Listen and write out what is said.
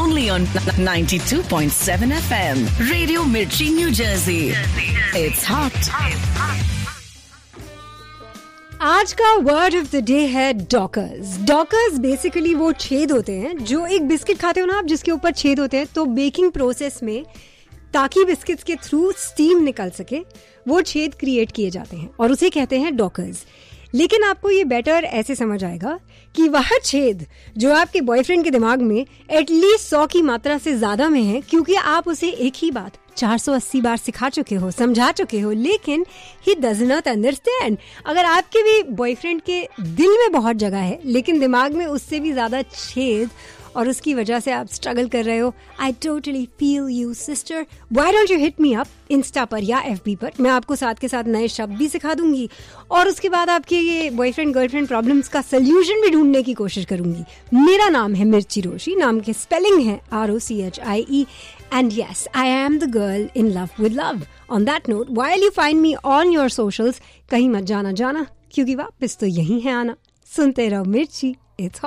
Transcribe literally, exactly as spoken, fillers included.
only on ninety-two point seven F M. Radio Mirchi, New Jersey. It's hot. आज का word of the day है dockers. Dockers basically वो छेद होते हैं जो एक बिस्किट खाते हो ना आप, जिसके ऊपर छेद होते हैं. तो बेकिंग प्रोसेस में ताकि बिस्किट्स के थ्रू स्टीम निकल सके वो छेद क्रिएट किए जाते हैं और उसे कहते हैं डॉकर्स. लेकिन आपको ये बेटर ऐसे समझ आएगा कि वह छेद जो आपके बॉयफ्रेंड के दिमाग में एटलीस्ट सौ की मात्रा से ज्यादा में है, क्योंकि आप उसे एक ही बात चार सौ अस्सी बार सिखा चुके हो, समझा चुके हो, लेकिन ही डज नॉट अंडरस्टैंड. अगर आपके भी बॉयफ्रेंड के दिल में बहुत जगह है लेकिन दिमाग में उससे भी ज्यादा छेद और उसकी वजह से आप स्ट्रगल कर रहे हो, I totally feel you sister. Why don't you hit me up Insta पर या एफबी पर. मैं आपको साथ के साथ नए शब्द भी सिखा दूंगी और उसके बाद आपके ये बॉयफ्रेंड गर्लफ्रेंड प्रॉब्लम्स का सोल्यूशन भी ढूंढने की कोशिश करूंगी. मेरा नाम है मिर्ची रोशी, नाम के स्पेलिंग है R O C H I E. And yes, I am the girl in love with love. On that note, while you find me on your socials, कहीं मत जाना जाना, क्योंकि वापस तो यही है आना. सुनते रहो मिर्ची, it's hot.